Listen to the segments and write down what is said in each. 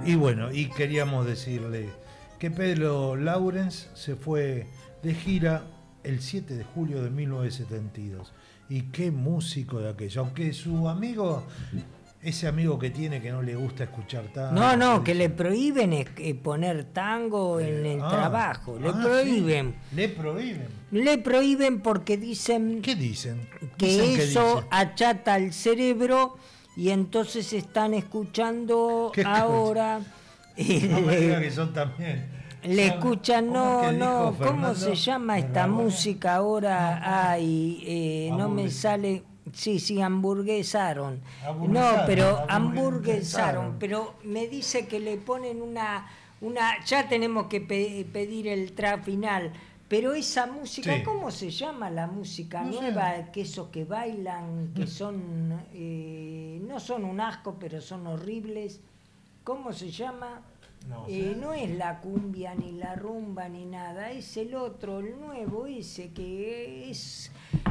Y bueno, y queríamos decirle que Pedro Lawrence se fue de gira el 7 de julio de 1972. Y qué músico de aquello. Aunque su amigo, ese amigo que tiene que no le gusta escuchar tango. No, que le prohíben poner tango en el trabajo. Le prohíben. Sí. Le prohíben. Le prohíben porque dicen... ¿Qué dicen? Que ¿Dicen eso dicen? achata el cerebro y entonces están escuchando ahora... No me diga que son también... Le escuchan, ¿cómo Fernando? se llama esta música ahora? Ay, no me sale... Sí, hamburguesaron. No, pero hamburguesaron. Pero me dice que le ponen una ya tenemos que pedir el track final. Pero esa música, sí. ¿Cómo se llama la música nueva? Sé. Que esos que bailan, que son... no son un asco, pero son horribles. ¿Cómo se llama? No es la cumbia, ni la rumba, ni nada. Es el otro, el nuevo ese, que es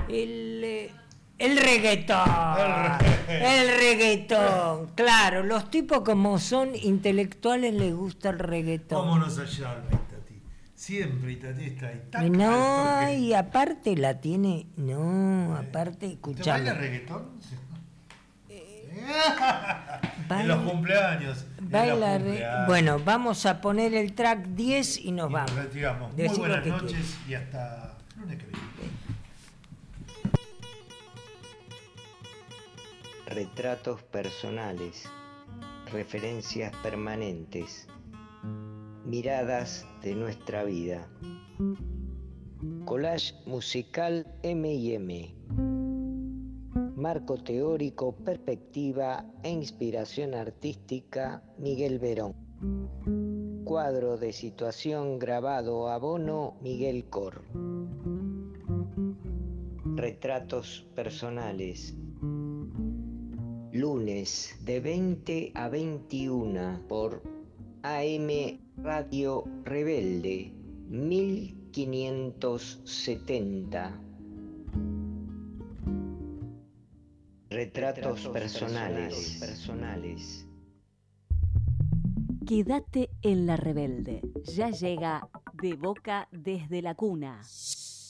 el reggaetón. El reggaetón. Claro, los tipos como son intelectuales les gusta el reggaetón. ¿Cómo nos hallarme, Tati? Siempre Tati está ahí. No, y aparte la tiene... No, aparte, escuchame. ¿Te baila reggaetón? En los cumpleaños. Bueno, vamos a poner el track 10 y nos vamos. Retiramos. Muy buenas noches y hasta lunes que viene. Retratos personales, referencias permanentes, miradas de nuestra vida. Collage musical M&M. Marco teórico, perspectiva e inspiración artística, Miguel Verón. Cuadro de situación grabado a Bono, Miguel Cor. Retratos personales. Lunes de 20 a 21 por AM Radio Rebelde 1570. Retratos personales. Quédate en La Rebelde. Ya llega De Boca desde la Cuna.